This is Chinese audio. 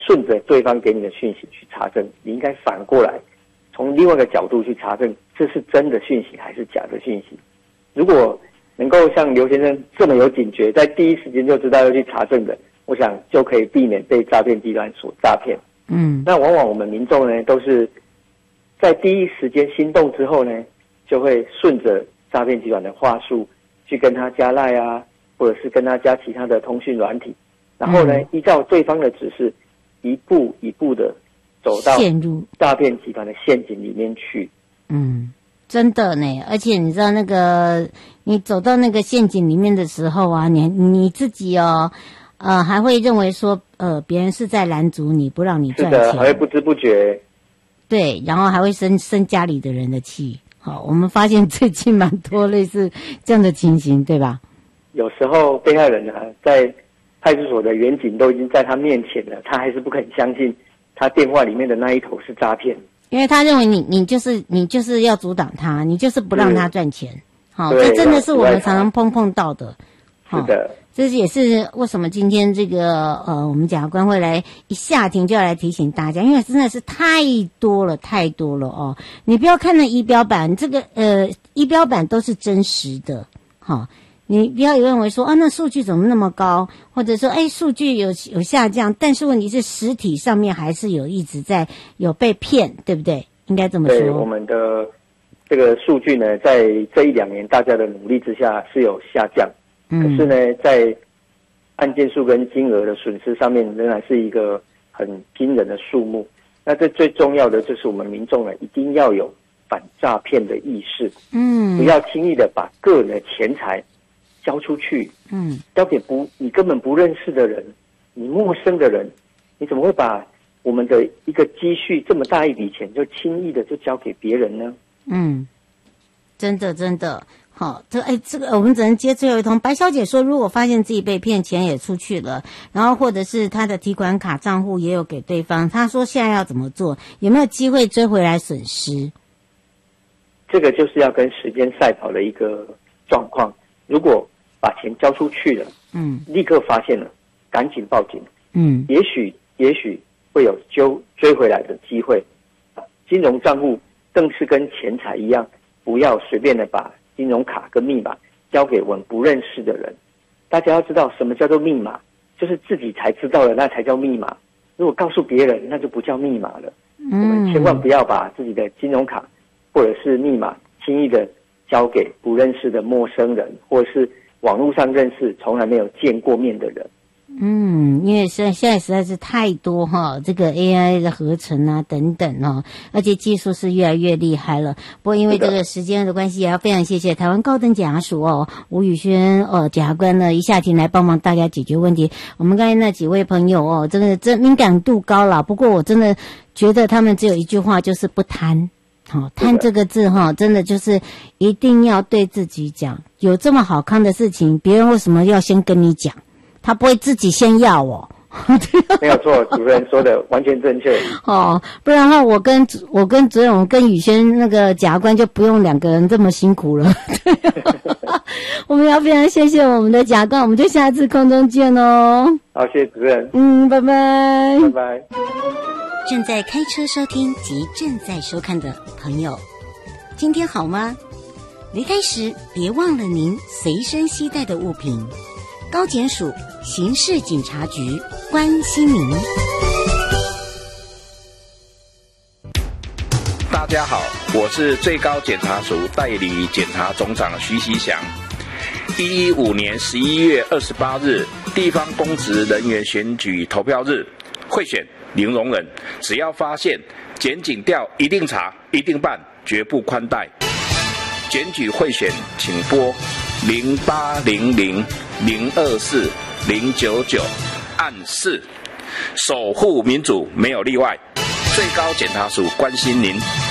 顺着对方给你的讯息去查证，你应该反过来从另外一个角度去查证，这是真的讯息还是假的讯息。如果能够像刘先生这么有警觉，在第一时间就知道要去查证的，我想就可以避免被诈骗集团所诈骗。那往往我们民众呢，都是在第一时间心动之后呢，就会顺着诈骗集团的话术去跟他加赖啊，或者是跟他加其他的通讯软体，然后呢，依照对方的指示，一步一步的走到陷入诈骗集团的陷阱里面去。 真的呢，而且你知道那个，你走到那个陷阱里面的时候啊，你自己还会认为说，别人是在拦阻你，不让你赚钱， 是的，还会不知不觉。对， 然后还会生家里的人的气。好，我们发现最近蛮多类似这样的情形，对吧？ 有时候被害人啊，在派出所的员警都已经在他面前了，他还是不肯相信他电话里面的那一头是诈骗。 因为他认为你就是要阻挡他，你就是不让他赚钱。好，这真的是我们常常碰到的。 是的， 这也是为什么今天这个我们检察官会来一下庭就要来提醒大家，因为真的是太多了哦。你不要看那仪表板，这个仪表板都是真实的。好，你不要认为说那数据怎么那么高，或者说数据有下降，但是问题是实体上面还是一直在有被骗，对不对？应该这么说。 对，我们的这个数据呢，在这1-2年大家的努力之下是有下降，可是呢，在案件数跟金额的损失上面仍然是一个很惊人的数目。那这最重要的就是我们民众呢，一定要有反诈骗的意识，不要轻易的把个人的钱财交出去，交给你根本不认识的人，你陌生的人，你怎么会把我们的一个积蓄这么大一笔钱就轻易的就交给别人呢？ 真的。好，这个我们只能接最后一通。白小姐说，如果发现自己被骗，钱也出去了，然后或者是她的提款卡账户也有给对方，她说现在要怎么做？有没有机会追回来损失？ 这个就是要跟时间赛跑的一个状况。如果把钱交出去了，立刻发现了，赶紧报警，也许会有追回来的机会。金融账户更是跟钱财一样，不要随便的把金融卡跟密码交给我们不认识的人。大家要知道什么叫做密码，就是自己才知道的那才叫密码，如果告诉别人那就不叫密码了。我们千万不要把自己的金融卡或者是密码轻易的交给不认识的陌生人，或者是网络上认识从来没有见过面的人。 因为现在实在是太多这个 AI 的合成啊等等而且技术是越来越厉害了。不过因为这个时间的关系，也要非常谢谢台湾高等检察署吴宇轩检察官呢一下庭来帮忙大家解决问题。我们刚才那几位朋友真敏感度高了，不过我真的觉得他们只有一句话，就是不贪。贪这个字真的就是一定要对自己讲，有这么好看的事情，别人为什么要先跟你讲？他不会自己先要没有错，主任说的完全正确。 不然的话，我跟主任，我跟宇轩那个检察官就不用2个人这么辛苦了。我们要非常谢谢我们的检察官，我们就下次空中见哦。 好，谢谢主任。 拜拜。 拜拜。 正在开车收听及正在收看的朋友，今天好吗？离开时别忘了您随身携带的物品。高检署刑事警察局关心您。 大家好，我是最高检察署代理检察总长徐锡祥。115年11月28日，地方公职人员选举投票日，贿选零容忍，只要发现检警调一定查，一定办，绝不宽待。检举贿选，请拨0800-024-099按4，守护民主没有例外。最高检察署关心您。